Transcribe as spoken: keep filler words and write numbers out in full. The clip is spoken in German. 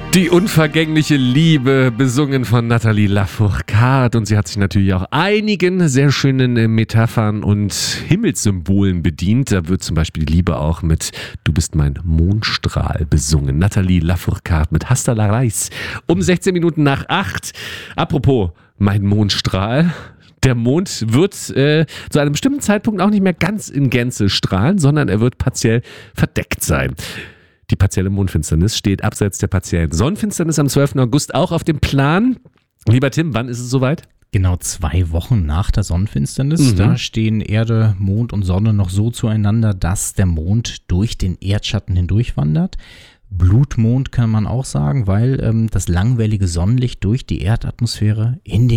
Die unvergängliche Liebe, besungen von Nathalie Lafourcade, und sie hat sich natürlich auch einigen sehr schönen Metaphern und Himmelssymbolen bedient. Da wird zum Beispiel die Liebe auch mit Du bist mein Mondstrahl besungen. Nathalie Lafourcade mit Hasta la Reis um sechzehn Minuten nach acht. Apropos mein Mondstrahl. Der Mond wird äh, zu einem bestimmten Zeitpunkt auch nicht mehr ganz in Gänze strahlen, sondern er wird partiell verdeckt sein. Die partielle Mondfinsternis steht abseits der partiellen Sonnenfinsternis am zwölften August auch auf dem Plan. Lieber Tim, wann ist es soweit? Genau zwei Wochen nach der Sonnenfinsternis. Mhm. Da stehen Erde, Mond und Sonne noch so zueinander, dass der Mond durch den Erdschatten hindurchwandert. Blutmond kann man auch sagen, weil ähm, das langwellige Sonnenlicht durch die Erdatmosphäre in den